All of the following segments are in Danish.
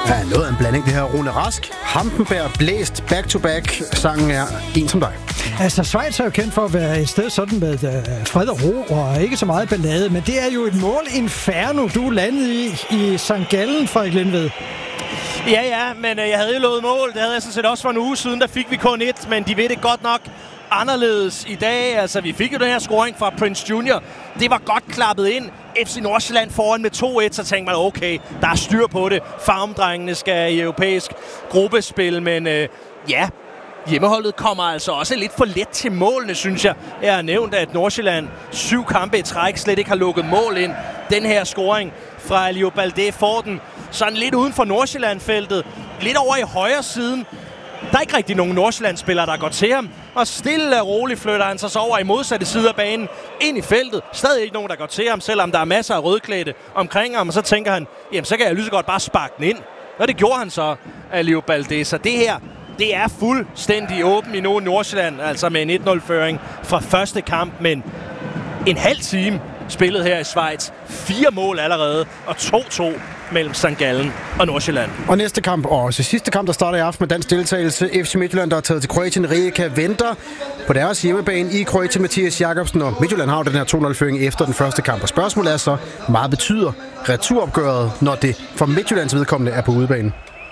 Ja, noget af en blanding, det her. Rune Rask, Hampenberg, Blæst, back-to-back. Sangen er En som dig. Altså, Schweiz er jo kendt for at være et sted sådan med fred og ro og ikke så meget ballade, men det er jo et mål-inferno, du landede i St. Gallen, Frederik Lindved. Ja, men jeg havde jo lovet mål. Det havde jeg sådan set også for en uge siden. Der fik vi kun 1, men de ved det godt nok anderledes i dag. Altså, vi fik jo den her scoring fra Prince Junior. Det var godt klappet ind. FC Nordsjælland foran med 2-1, så tænkte man, okay, der er styr på det. Farmdrengene skal i europæisk gruppespil, men hjemmeholdet kommer altså også lidt for let til målene, synes jeg. Jeg har nævnt, at Nordsjælland 7 kampe i træk slet ikke har lukket mål ind. Den her scoring fra Aliou Baldé får den sådan lidt uden for Nordsjælland-feltet. Lidt over i højre siden. Der er ikke rigtig nogen Nordsjælland-spillere, der går til ham. Og stille og roligt flytter han sig så over i modsatte side af banen, ind i feltet. Stadig ikke nogen, der går til ham, selvom der er masser af rødklædte omkring ham. Og så tænker han, jamen så kan jeg lige så godt bare sparke den ind. Og det gjorde han så, Aliou Baldé. Så det her, det er fuldstændig åben i Nordsjælland. Altså med en 1-0-føring fra første kamp, men en halv time spillet her i Schweiz. 4 mål allerede, og 2-2 mellem St. Gallen og Nordsjælland. Og næste kamp, og også sidste kamp, der starter i aften med dansk deltagelse. FC Midtjylland, der er taget til Kroatien. Rijeka venter på deres hjemmebane i Kroatien. Mathias Jakobsen og Midtjylland har den her 2-0-føring efter den første kamp. Og spørgsmålet er så, meget betyder returopgøret, når det for Midtjyllands vedkommende er på udebane?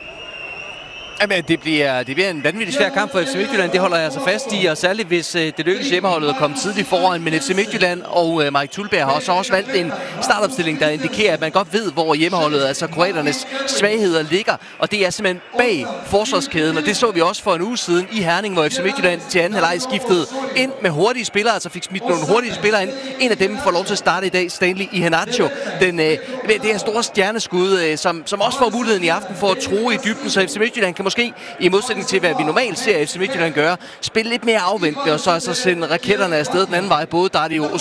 Jamen, det bliver en vanvittig svær kamp for FC Midtjylland. Det holder jeg altså fast i, og særligt hvis det lykkes hjemmeholdet at komme tidligt foran. Men FC Midtjylland og Mike Tulberg har også valgt en startopstilling, der indikerer, at man godt ved, hvor hjemmeholdet, altså kroaternes svagheder, ligger. Og det er simpelthen bag forsvarskæden, og det så vi også for en uge siden i Herning, hvor FC Midtjylland til anden halvleg skiftede ind med hurtige spillere, altså fik smidt nogle hurtige spillere ind. En af dem får lov til at starte i dag, Stanley Iheanacho. Det her store stjerneskud, som også får muligheden i aften for at true i dybden, så FC Midtjylland kan måske, i modsætning til hvad vi normalt ser FC Midtjylland gøre, spille lidt mere afventende, og så sende raketterne afsted den anden vej. Både Dario